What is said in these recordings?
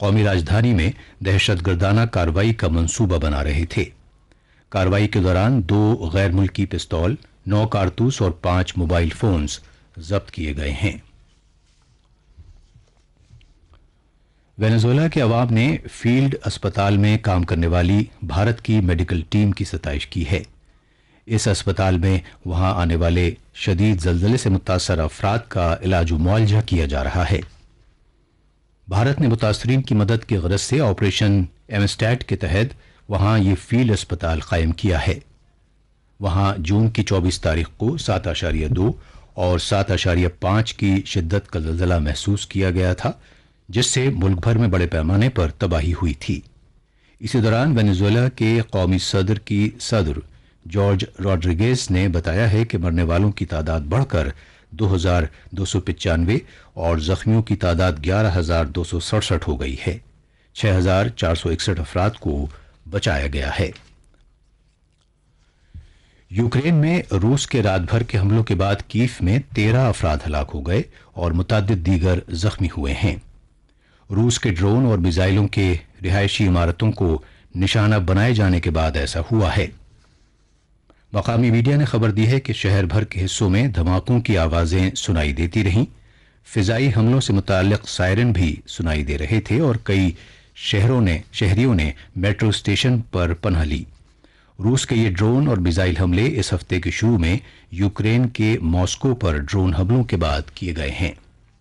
قومی راجدھانی میں دہشت گردانہ کارروائی کا منصوبہ بنا رہے تھے۔ کارروائی کے دوران 2 غیر ملکی پستول، 9 کارتوس اور 5 موبائل فونز ضبط کیے گئے ہیں۔ وینزویلا کے عوام نے فیلڈ اسپتال میں کام کرنے والی بھارت کی میڈیکل ٹیم کی ستائش کی ہے۔ اس اسپتال میں وہاں آنے والے شدید زلزلے سے متاثر افراد کا علاج و معالجہ کیا جا رہا ہے۔ بھارت نے متاثرین کی مدد کی غرض سے آپریشن ایمسٹیٹ کے تحت وہاں یہ فیلڈ اسپتال قائم کیا ہے۔ وہاں جون کی 24 تاریخ کو 7.2 اور 7.5 کی شدت کا زلزلہ محسوس کیا گیا تھا، جس سے ملک بھر میں بڑے پیمانے پر تباہی ہوئی تھی۔ اسی دوران وینزویلا کے قومی صدر جارج روڈریگز نے بتایا ہے کہ مرنے والوں کی تعداد بڑھ کر 2,295 اور زخمیوں کی تعداد 11,267 ہو گئی ہے۔ 6,461 افراد کو بچایا گیا ہے۔ یوکرین میں روس کے رات بھر کے حملوں کے بعد کیف میں 13 افراد ہلاک ہو گئے اور متعدد دیگر زخمی ہوئے ہیں۔ روس کے ڈرون اور میزائلوں کے رہائشی عمارتوں کو نشانہ بنائے جانے کے بعد ایسا ہوا ہے۔ مقامی میڈیا نے خبر دی ہے کہ شہر بھر کے حصوں میں دھماکوں کی آوازیں سنائی دیتی رہیں۔ فضائی حملوں سے متعلق سائرن بھی سنائی دے رہے تھے اور کئی شہریوں نے میٹرو اسٹیشن پر پناہ لی۔ روس کے یہ ڈرون اور میزائل حملے اس ہفتے کے شروع میں یوکرین کے ماسکو پر ڈرون حملوں کے بعد کیے گئے ہیں۔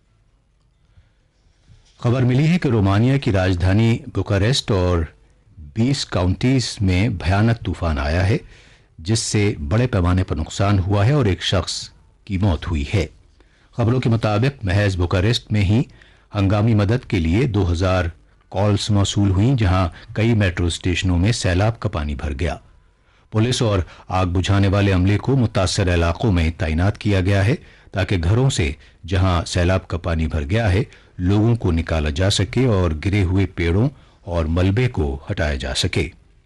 خبر ملی ہے کہ رومانیہ کی راجدھانی بوکاریسٹ اور 20 کاؤنٹیز میں بھیانک طوفان آیا ہے، جس سے بڑے پیمانے پر نقصان ہوا ہے اور ایک شخص کی موت ہوئی ہے۔ خبروں کے مطابق محض بوکاریسٹ میں ہی ہنگامی مدد کے لیے 2000 کالز موصول ہوئیں، جہاں کئی میٹرو اسٹیشنوں میں سیلاب کا پانی بھر گیا۔ پولیس اور آگ بجھانے والے عملے کو متاثرہ علاقوں میں تعینات کیا گیا ہے تاکہ گھروں سے جہاں سیلاب کا پانی بھر گیا ہے لوگوں کو نکالا جا سکے اور گرے ہوئے پیڑوں اور ملبے کو ہٹایا جا سکے۔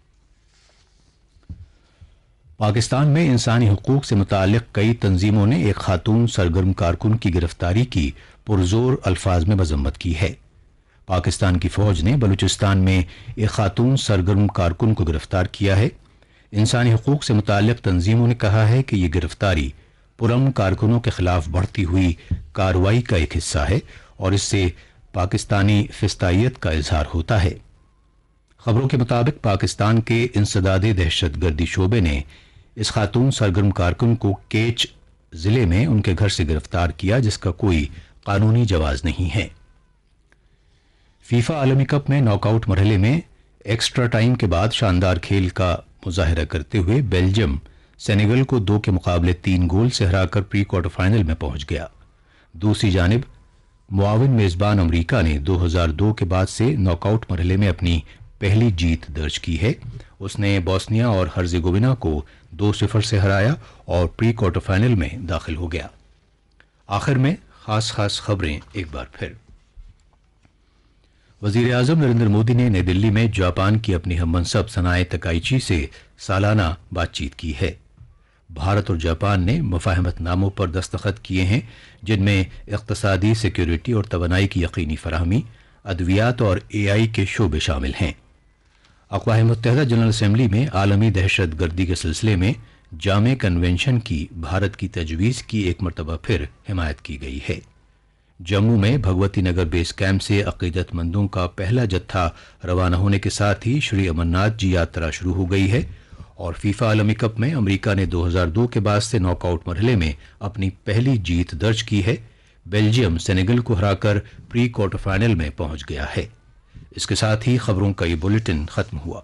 پاکستان میں انسانی حقوق سے متعلق کئی تنظیموں نے ایک خاتون سرگرم کارکن کی گرفتاری کی پرزور الفاظ میں مذمت کی ہے۔ پاکستان کی فوج نے بلوچستان میں ایک خاتون سرگرم کارکن کو گرفتار کیا ہے۔ انسانی حقوق سے متعلق تنظیموں نے کہا ہے کہ یہ گرفتاری پرامن کارکنوں کے خلاف بڑھتی ہوئی کارروائی کا ایک حصہ ہے اور اس سے پاکستانی فسطائیت کا اظہار ہوتا ہے۔ خبروں کے مطابق پاکستان کے انسداد دہشت گردی شعبے نے اس خاتون سرگرم کارکن کو کیچ ضلع میں ان کے گھر سے گرفتار کیا، جس کا کوئی قانونی جواز نہیں ہے۔ فیفا عالمی کپ میں ناک آؤٹ مرحلے میں ایکسٹرا ٹائم کے بعد شاندار کھیل کا مظاہرہ کرتے ہوئے بیلجیم سینیگل کو 2 کے مقابلے 3 گول سے ہرا کر پری کوارٹر فائنل میں پہنچ گیا۔ دوسری جانب معاون میزبان امریکہ نے 2002 کے بعد سے ناک آؤٹ مرحلے میں اپنی پہلی جیت درج کی ہے۔ اس نے بوسنیا اور ہرزیگووینا کو 2-0 سے ہرایا اور پری کوارٹر فائنل میں داخل ہو گیا۔ آخر میں خاص خبریں ایک بار پھر۔ وزیر اعظم نریندر مودی نے نئی دلی میں جاپان کی اپنی ہم منصب سنائے تکائیچی سے سالانہ بات چیت کی ہے۔ بھارت اور جاپان نے مفاہمت ناموں پر دستخط کیے ہیں، جن میں اقتصادی، سیکیورٹی اور توانائی کی یقینی فراہمی، ادویات اور AI کے شعبے شامل ہیں۔ اقوام متحدہ جنرل اسمبلی میں عالمی دہشت گردی کے سلسلے میں جامع کنونشن کی بھارت کی تجویز کی ایک مرتبہ پھر حمایت کی گئی ہے۔ جموں میں بھگوتی نگر بیس کیمپ سے عقیدت مندوں کا پہلا جتھا روانہ ہونے کے ساتھ ہی شری امرناتھ جی یاترا شروع ہو گئی ہے اور فیفا عالمی کپ میں امریکہ نے 2002 کے بعد سے ناک آؤٹ مرحلے میں اپنی پہلی جیت درج کی ہے۔ بیلجیم سینیگل کو ہرا کر پری کوارٹر فائنل میں پہنچ گیا ہے۔ اس کے ساتھ ہی خبروں کا یہ بلیٹن ختم ہوا۔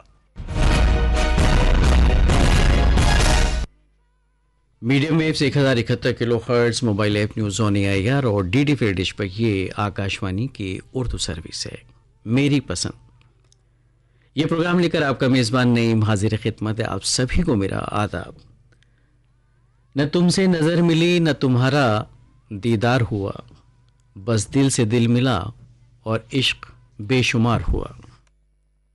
Medium views 1071 kilo hertz, mobile app news on AIR اور DD فری ڈش پر یہ آکاشوانی کی اردو سروس ہے۔ میری پسند یہ پروگرام لے کر آپ کا میزبان نعیم حاضر خدمت ہے۔ آپ سبھی کو میرا آداب۔ نہ تم سے نظر ملی نہ تمہارا دیدار ہوا، بس دل سے دل ملا اور عشق بے شمار ہوا۔